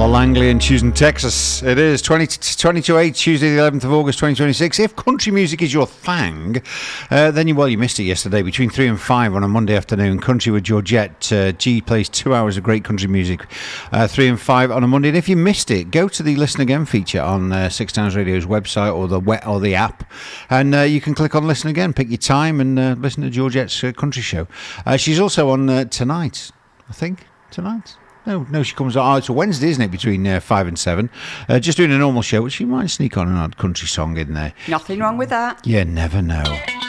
Langley and Houston, Texas. It is 20 to 8, Tuesday the 11th of August 2026. If country music is your thing, then you missed it yesterday between 3 and 5 on a Monday afternoon. Country with Georgette. G plays 2 hours of great country music, 3 and 5 on a Monday. And if you missed it, go to the Listen Again feature on Six Towns Radio's website or the app, and you can click on Listen Again, pick your time, and listen to Georgette's country show. She's also on tonight, I think. Tonight? No, she comes on. Oh, it's a Wednesday, isn't it? Between 5 and 7. Just doing a normal show, but she might sneak on an odd country song in there. Nothing wrong with that. You never know.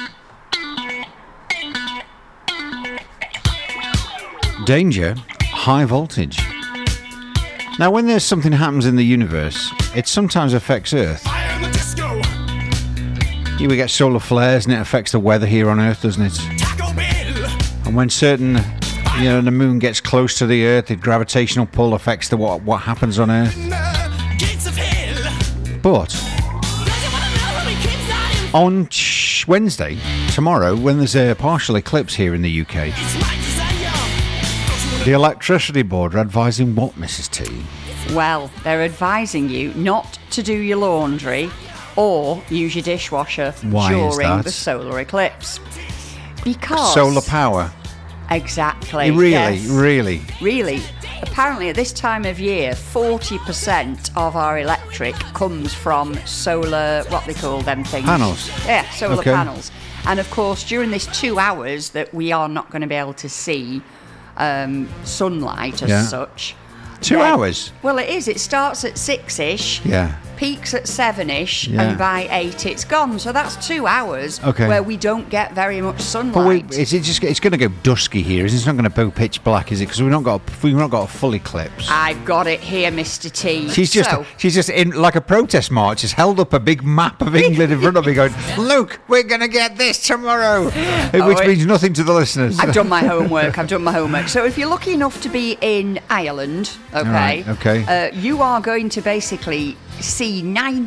Danger, high voltage. Now, when there's something happens in the universe, it sometimes affects Earth. Here we get solar flares, and it affects the weather here on Earth, doesn't it? And when certain... the moon gets close to the Earth, the gravitational pull affects what happens on Earth. But on Wednesday, tomorrow, when there's a partial eclipse here in the UK, the Electricity Board are advising what, Mrs. T? Well, they're advising you not to do your laundry or use your dishwasher during the solar eclipse. Because... solar power. Exactly. Really. Apparently, at this time of year, 40% of our electric comes from solar, what they call them things? Panels. Yeah, solar panels. And of course, during this 2 hours that we are not going to be able to see sunlight as such. 2 hours? Well, it is. It starts at 6-ish. Yeah. Peaks at 7-ish, and by 8 it's gone. So that's 2 hours where we don't get very much sunlight. But it's going to go dusky here. It's not going to go pitch black, is it? Because we've not got a full eclipse. I've got it here, Mr. T. She's just in like a protest march. Has held up a big map of England in front of me, going, "Look, we're going to get this tomorrow," which means nothing to the listeners. I've done my homework. So if you're lucky enough to be in Ireland, you are going to basically see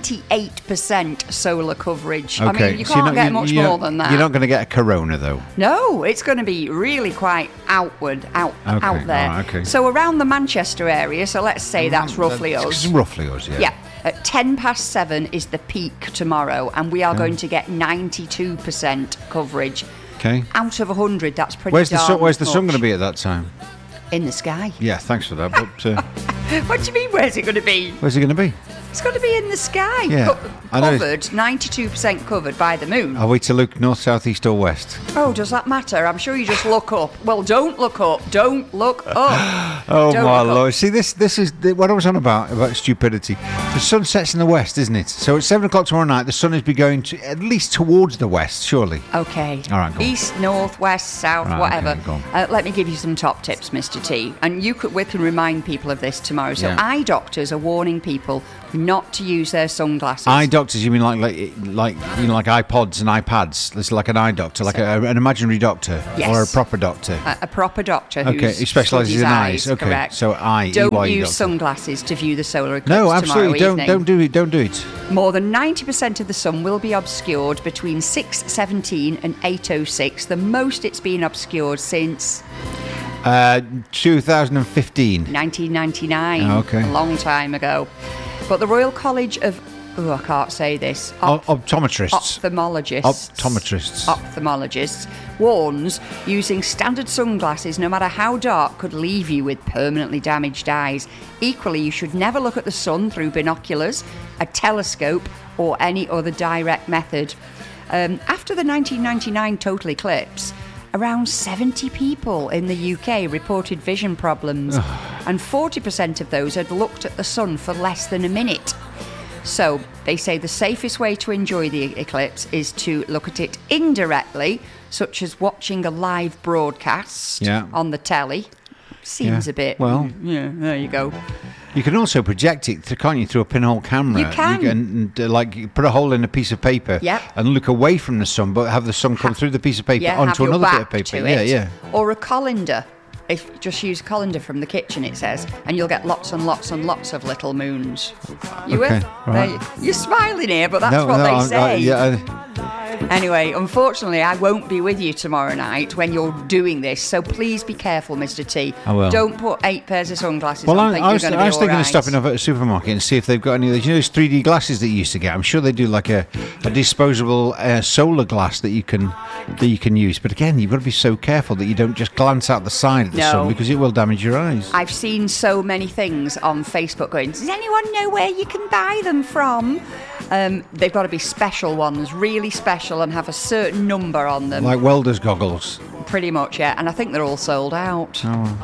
98% solar coverage. I mean, you can't get much more than that. You're not going to get a corona, though. No, it's going to be really quite out there. Right, okay. So around the Manchester area, so let's say that's roughly us. Roughly us, yeah. Yeah. At 7:10 is the peak tomorrow, and we are going to get 92% coverage. Okay. Out of 100, that's pretty Where's the sun going to be at that time? In the sky. Yeah, thanks for that. But what do you mean, where's it going to be? Where's it going to be? It's got to be in the sky. Yeah, covered, 92% covered by the moon. Are we to look north, south, east or west? Oh, does that matter? I'm sure you just look up. Well, don't look up. Don't look up. Oh, my Lord. See, this is what I was on about stupidity. The sun sets in the west, isn't it? So at 7 o'clock tomorrow night, the sun is be going to at least towards the west, surely. Okay. All right, go on. East, north, west, south, whatever. Okay, go on. Let me give you some top tips, Mr. T. And we can remind people of this tomorrow. So eye doctors are warning people not to use their sunglasses. Eye doctors, you mean like iPods and iPads? It's like an eye doctor, like an imaginary doctor, or a proper doctor. A proper doctor who specialises in eyes. Okay, correct. So don't use sunglasses to view the solar eclipse. No, absolutely tomorrow evening. Don't do it. More than 90% of the sun will be obscured between 6:17 and 8:06. The most it's been obscured since 2015. 1999. Oh, okay. A long time ago. But the Royal College of... I can't say this. Optometrists warns using standard sunglasses, no matter how dark, could leave you with permanently damaged eyes. Equally, you should never look at the sun through binoculars, a telescope, or any other direct method. After the 1999 total eclipse, around 70 people in the UK reported vision problems, and 40% of those had looked at the sun for less than a minute. So they say the safest way to enjoy the eclipse is to look at it indirectly, such as watching a live broadcast on the telly. Seems a bit... Well... Yeah, there you go. You can also project it, can't you, through a pinhole camera? You can. Put a hole in a piece of paper and look away from the sun, but have the sun come through the piece of paper onto another bit of paper. Yeah. Or a colander. If you just use a colander from the kitchen, it says, and you'll get lots and lots and lots of little moons. You will? Right. You're smiling here, but that's what they say. Anyway, unfortunately, I won't be with you tomorrow night when you're doing this, so please be careful, Mr. T. I will. Don't put 8 pairs of sunglasses Well, on. I was thinking of stopping off at a supermarket and see if they've got any of those, those 3D glasses that you used to get. I'm sure they do like a disposable solar glass that you can use. But again, you've got to be so careful that you don't just glance out the side of the sun, because it will damage your eyes. I've seen so many things on Facebook going, does anyone know where you can buy them from? They've got to be special ones, really special, and have a certain number on them. Like welder's goggles. Pretty much, yeah. And I think they're all sold out.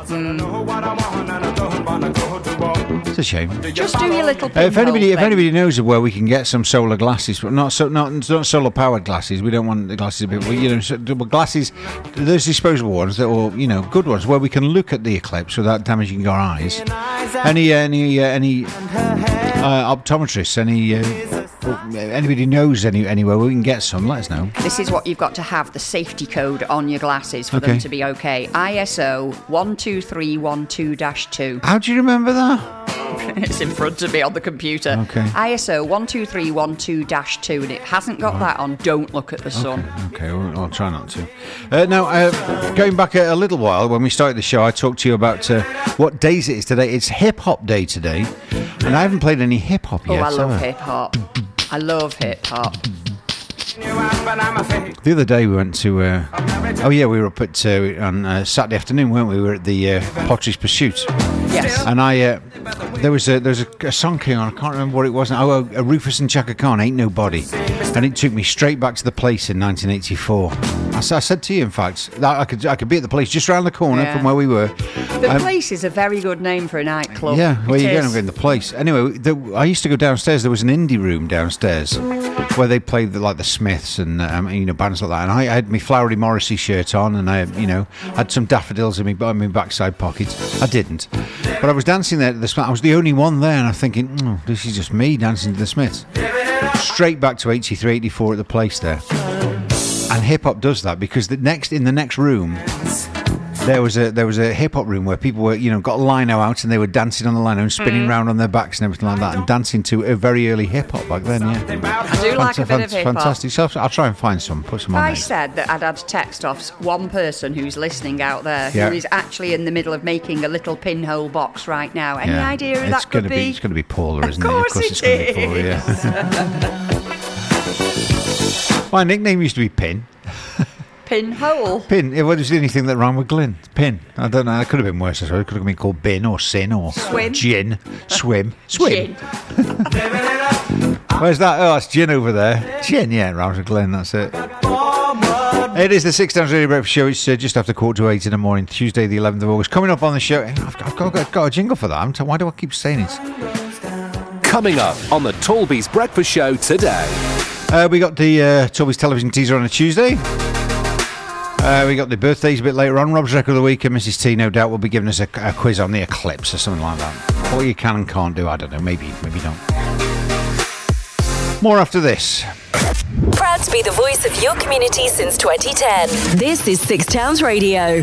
It's a shame. Just do your little if anybody knows of where we can get some solar glasses, but not solar powered glasses. We don't want the glasses, but glasses, those disposable ones that are good ones where we can look at the eclipse without damaging our eyes. Any optometrists, anybody knows anywhere we can get some, let us know. This is what you've got to have, the safety code on your glasses for them to be okay. ISO 12312-2. How do you remember that? It's in front of me on the computer. Okay. ISO 12312-2, and it hasn't got that on. Don't look at the sun. Okay, well, I'll try not to. Now, going back a little while, when we started the show, I talked to you about what days it is today. It's Hip Hop Day today, and I haven't played any hip hop yet. Oh, I love hip hop. I love hip hop. The other day we went to we were up at on Saturday afternoon, weren't we? We were at the Potteries Pursuit. Yes. And there was a song came on, I can't remember what it was now. A Rufus and Chaka Khan, Ain't Nobody. And it took me straight back to the place in 1984. I said to you, in fact, that I could be at the place just round the corner from where we were. The place is a very good name for a nightclub. Yeah, where you going? I'm going to the place. Anyway, I used to go downstairs. There was an indie room downstairs where they played the Smiths and bands like that. And I had my Flowery Morrissey shirt on, and I had some daffodils in my backside pockets. I didn't, but I was dancing there at the Smiths. I was the only one there, and I'm thinking, this is just me dancing to the Smiths. Straight back to 83, 84 at the place there. And hip hop does that because in the next room there was a hip hop room where people were got a lino out and they were dancing on the lino and spinning round on their backs and everything like that, and dancing to a very early hip hop back then. Yeah, I do like a bit of hip hop. Fantastic. So I'll try and find some, put some on. I said that I'd had text off one person who's listening out there who is actually in the middle of making a little pinhole box right now. Any idea who that could be? It's going to be Paula, isn't it? Of course it's going to be Paula. Yeah. My nickname used to be Pin. Pinhole. Pin. It was the only thing that rhymed with Glyn. Pin. I don't know. It could have been worse. I suppose. It could have been called Bin or Sin or Swim. Gin. Swim. Gin. Where's that? Oh, that's Gin over there. Gin. Yeah, it rhymes with Glyn. That's it. It is the 6 Times Radio Breakfast Show. It's just after 7:45 in the morning, Tuesday, the 11th of August. Coming up on the show, I've got a jingle for that. Why do I keep saying it? Coming up on the Talby's Breakfast Show today. We got the Talby's television teaser on a Tuesday. We got the birthdays a bit later on. Rob's Record of the Week, and Mrs. T, no doubt, will be giving us a quiz on the eclipse or something like that. What you can and can't do, I don't know. Maybe don't. More after this. Proud to be the voice of your community since 2010. This is Six Towns Radio.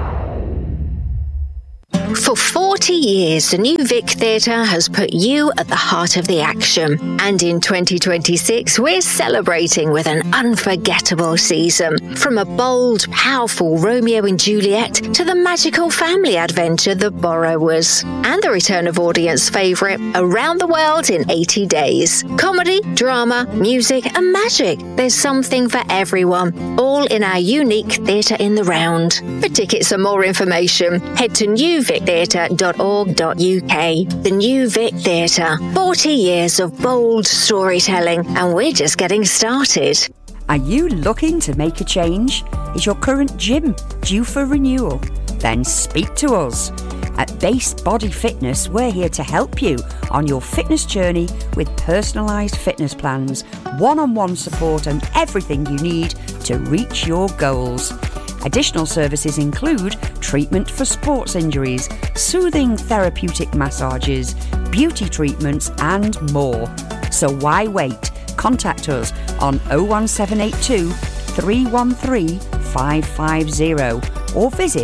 For 40 years, the New Vic Theatre has put you at the heart of the action. And in 2026, we're celebrating with an unforgettable season. From a bold, powerful Romeo and Juliet to the magical family adventure The Borrowers. And the return of audience favourite, Around the World in 80 Days. Comedy, drama, music and magic. There's something for everyone, all in our unique Theatre in the Round. For tickets and more information, head to newvictheatre.org.uk. The New Vic Theatre. 40 years of bold storytelling, and we're just getting started. Are you looking to make a change? Is your current gym due for renewal? Then speak to us. At Base Body Fitness, we're here to help you on your fitness journey with personalised fitness plans, one-on-one support and everything you need to reach your goals. Additional services include treatment for sports injuries, soothing therapeutic massages, beauty treatments and more. So why wait? Contact us on 01782 313 550 or visit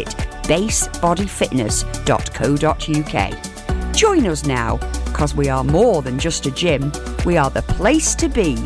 basebodyfitness.co.uk. Join us now, because we are more than just a gym. We are the place to be.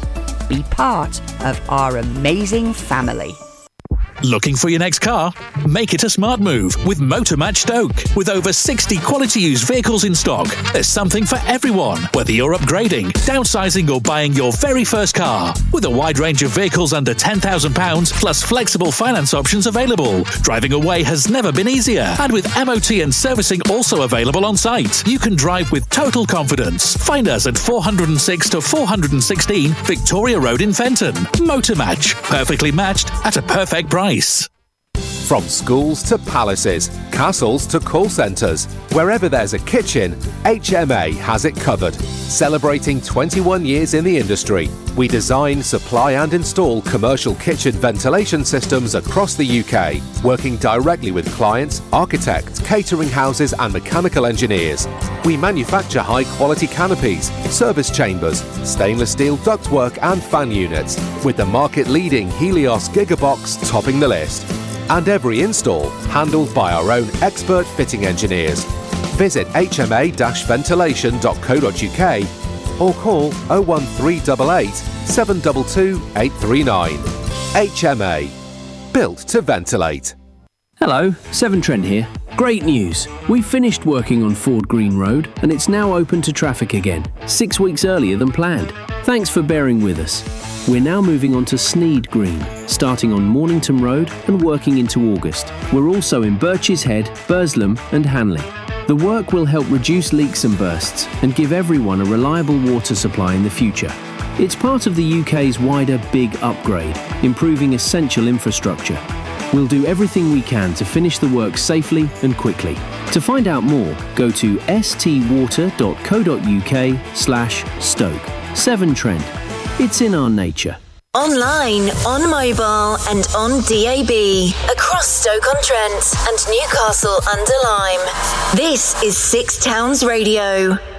Be part of our amazing family. Looking for your next car? Make it a smart move with Motormatch Stoke. With over 60 quality used vehicles in stock, there's something for everyone, whether you're upgrading, downsizing or buying your very first car. With a wide range of vehicles under £10,000 plus flexible finance options available, driving away has never been easier. And with MOT and servicing also available on site, you can drive with total confidence. Find us at 406 to 416 Victoria Road in Fenton. Motormatch, perfectly matched at a perfect price. From schools to palaces, castles to call centres, wherever there's a kitchen, HMA has it covered. Celebrating 21 years in the industry, we design, supply and install commercial kitchen ventilation systems across the UK, working directly with clients, architects, catering houses and mechanical engineers. We manufacture high-quality canopies, service chambers, stainless steel ductwork and fan units, with the market-leading Helios Gigabox topping the list. And every install handled by our own expert fitting engineers. Visit hma-ventilation.co.uk or call 01388 722 839. HMA. Built to ventilate. Hello, Severn Trent here. Great news! We've finished working on Ford Green Road and it's now open to traffic again, 6 weeks earlier than planned. Thanks for bearing with us. We're now moving on to Sneed Green, starting on Mornington Road and working into August. We're also in Birches Head, Burslem and Hanley. The work will help reduce leaks and bursts and give everyone a reliable water supply in the future. It's part of the UK's wider Big Upgrade, improving essential infrastructure. We'll do everything we can to finish the work safely and quickly. To find out more, go to stwater.co.uk/Stoke. Severn Trent. It's in our nature. Online, on mobile and on DAB. Across Stoke-on-Trent and Newcastle under Lyme. This is Six Towns Radio.